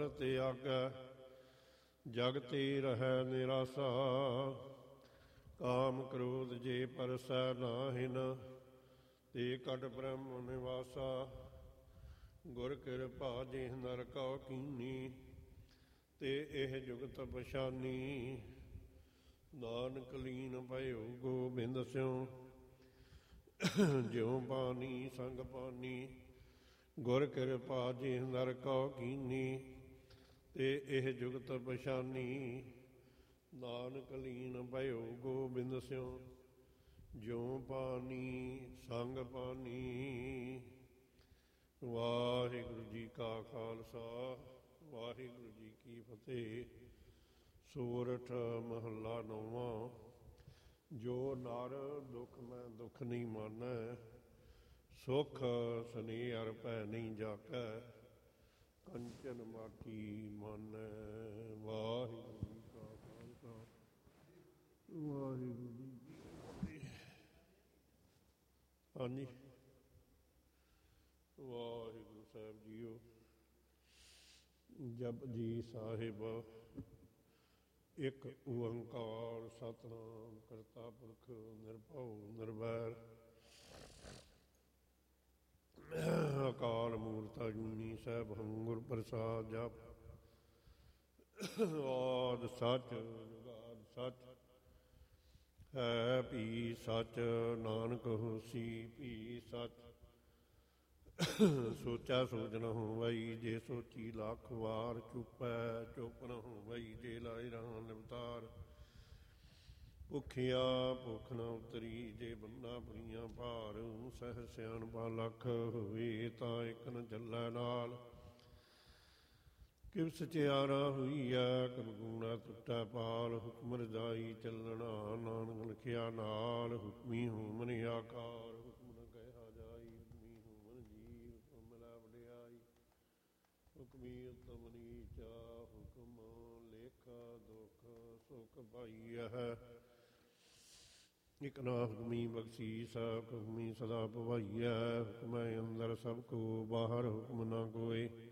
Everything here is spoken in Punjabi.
ਤੇ ਆਗੈ ਜਗ ਤੇ ਰਹੈ ਨਿਰਾਸਾ। ਕਾਮ ਕ੍ਰੋਧ ਜੇ ਪਰਸੈ ਨਾਹਿਨ ਤੇ ਕਟ ਬ੍ਰਹਮ ਨਿਵਾਸਾ। ਗੁਰ ਕਿਰਪਾ ਜਿਹ ਨਰ ਕਉ ਕੀਨੀ ਤੇ ਇਹ ਜੁਗਤ ਪਛਾਨੀ। ਨਾਨਕ ਲੀਨ ਭਇਓ ਗੋਬਿੰਦ ਸਿਉ ਜਿਉ ਪਾਣੀ ਸੰਗ ਪਾਨੀ। ਗੁਰ ਕਿਰਪਾ ਜਿਹ ਨਰ ਕਉ ਕੀਨੀ ਤੇ ਇਹ ਜੁਗਤ ਪਛਾਨੀ। ਨਾਨਕ ਲੀਨ ਭਇਓ ਗੋਬਿੰਦ ਸਿਉ ਜਿਉ ਪਾਣੀ ਸੰਗ ਪਾਨੀ। ਵਾਹਿਗੁਰੂ ਜੀ ਕਾ ਖਾਲਸਾ ਵਾਹਿਗੁਰੂ ਜੀ ਕੀ ਫਤਿਹ। ਸੋਰਠ ਮਹੱਲਾ ਨੌਵਾਂ। ਜੋ ਨਰ ਦੁਖ ਮੈਂ ਦੁਖ ਨਹੀਂ ਮਾਨੈ, ਸੁਖ ਸਨੇਹ ਅਰ ਭੈ ਨਹੀਂ ਜਾਕੈ, ਕੰਚਨ ਮਾਟੀ ਮਾਨੈ। ਵਾਹਿਗੁਰੂ ਜੀ ਕਾ ਖਾਲਸਾ ਵਾਹਿਗੁਰੂ ਜੀ ਕੀ ਫਤਿਹ। ਹਾਂਜੀ, ਵਾਹਿਗੁਰੂ ਸਾਹਿਬ ਜੀਓ। ਜਪਜੀ ਸਾਹਿਬ ਇੱਕ ਓੰਕਾਰ ਸਤਿਨਾਮ ਕਰਤਾ ਪੁਰਖ ਨਿਰਭਉ ਨਿਰਵੈਰ ਅਕਾਲ ਮੂਰਤਿ ਅਜੂਨੀ ਸੈਭੰ ਗੁਰ ਪ੍ਰਸਾਦਿ ਜਪੁ। ਆਦਿ ਸਚੁ ਜੁਗਾਦਿ ਸਚੁ ਹੈ ਭੀ ਸਚੁ, ਨਾਨਕ ਹੋਸੀ ਭੀ ਸਚੁ। ਸੋਚਾ ਸੋਚ ਨ ਹੋਵਈ ਜੇ ਸੋਚੀ ਲੱਖ ਵਾਰ, ਚੁਪੈ ਚੁੱਪ ਨ ਹੋਵਈ ਜੇ ਲਾਏ ਰਹਾ ਨਿਵਤਾਰ। ਭੁੱਖਿਆ ਭੁੱਖ ਨ ਉਤਰੀ ਜੇ ਬੰਨਾ ਪੁਰੀਆਂ ਭਾਰ, ਸਹਿ ਸਿਆਣਪਾ ਲੱਖ ਹੋਵੇ ਤਾਂ ਇੱਕ ਨ ਚੱਲੈ ਨਾਲ। ਕਿਵ ਸਚਿਆਰਾ ਹੋਈਐ ਕਬ ਗੂਣਾ ਟੁੱਟੈ ਪਾਲ, ਹੁਕਮ ਰਜਾਈ ਚੱਲਣਾ ਨਾਨਕ ਲਿਖਿਆ ਨਾਲ। ਹੁਕਮੀ ਹੋਮਨ ਆਕਾਰ ਹੁਕਮ ਨ ਕਹਿਆ ਜਾਈ, ਹੁਕਮੀ ਹੋਮਨ ਜੀਵ ਹੁਕਮ ਮਿਲੈ ਵਡਿਆਈ। ਹੁਕਮੀ ਉਤਮ ਨੀਚਾ ਹੁਕਮ ਲੇਖਾ ਦੁਖ ਸੁਖ ਪਾਈਐ। ਇਕ ਨਾ ਹੁਕਮੀ ਬਖਸ਼ੀਸ ਹੁਕਮੀ ਸਦਾ ਭਵਾਈਐ। ਹੁਕਮੈ ਅੰਦਰ ਸਭ ਕੋ ਬਾਹਰ ਹੁਕਮ ਨਾ ਕੋਇ,